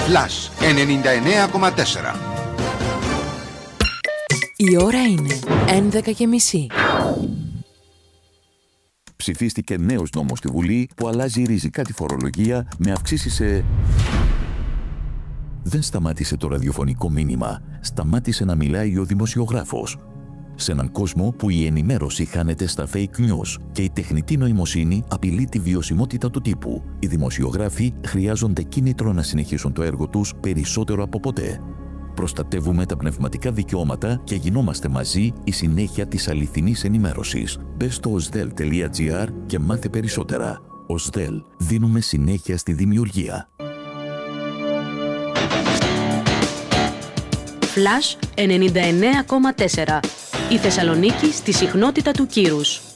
Flash 99,4. Η ώρα είναι 11:30. Ψηφίστηκε νέος νόμος στη Βουλή που αλλάζει ριζικά τη φορολογία με αυξήσεις σε... Δεν σταμάτησε το ραδιοφωνικό μήνυμα. Σταμάτησε να μιλάει ο δημοσιογράφος. Σε έναν κόσμο που η ενημέρωση χάνεται στα fake news και η τεχνητή νοημοσύνη απειλεί τη βιωσιμότητα του τύπου, οι δημοσιογράφοι χρειάζονται κίνητρο να συνεχίσουν το έργο τους περισσότερο από ποτέ. Προστατεύουμε τα πνευματικά δικαιώματα και γινόμαστε μαζί η συνέχεια της αληθινής ενημέρωσης. Μπες στο osdel.gr και μάθε περισσότερα. Osdel. Δίνουμε συνέχεια στη δημιουργία. Flash 99,4. Η Θεσσαλονίκη στη συχνότητα του κύρους.